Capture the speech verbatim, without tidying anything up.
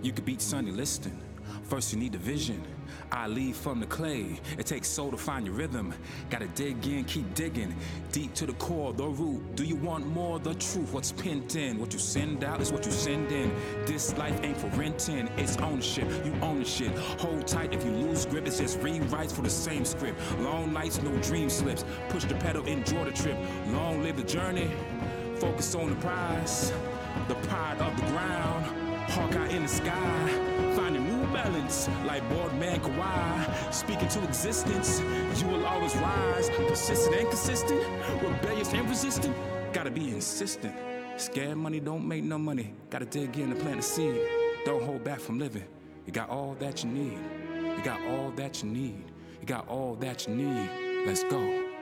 You could beat Sonny Liston. First you need the vision. I leave from the clay. It takes soul to find your rhythm. Gotta dig in, keep digging. Deep to the core, the root. Do you want more? The truth. What's pinned in? What you send out is what you send in. This life ain't for renting. It's ownership. You own the shit. Hold tight. If you lose grip, it's just rewrites for the same script. Long nights, no dream slips. Push the pedal, enjoy the trip. Long live the journey. Focus on the prize. The pride of the ground. Hawkeye in the sky, finding new balance like Boardman Kawhi. Speaking to existence, you will always rise. Persistent and consistent, rebellious and resistant. Gotta be insistent. Scared money don't make no money. Gotta dig in and plant a seed. Don't hold back from living. You got all that you need. You got all that you need. You got all that you need. Let's go.